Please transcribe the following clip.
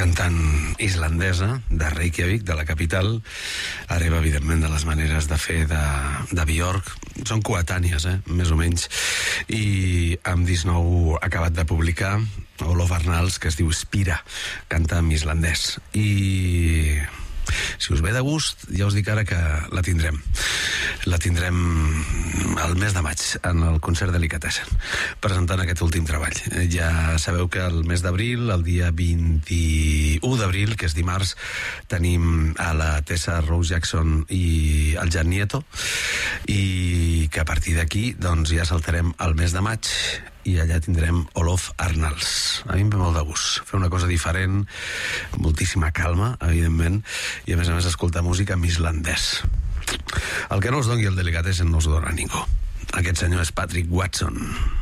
cantant islandesa de Reykjavik, de la capital, hereva evidentment de les maneres de fer de Björk. Són coetànies, més o menys, i amb disc nou acabat de publicar, Olof Arnalds, que es diu Spira, canta en islandès. I si us ve de gust, ja us dic ara que la tindrem el mes de maig en el concert Delicatessen, presentant aquest últim treball. Ja sabeu que el mes d'abril, el dia 21 d'abril, que és dimarts, tenim a la Tessa Rose Jackson i el Jan Nieto, i que a partir d'aquí doncs ja saltarem al mes de maig i allà tindrem Olof Arnalds. A mi em ve molt de gust fer una cosa diferent, moltíssima calma, evidentment, i a més escoltar música en islandès. El que no us doni el Delicatessen no us dona ningú. Aquest senyor és Patrick Watson.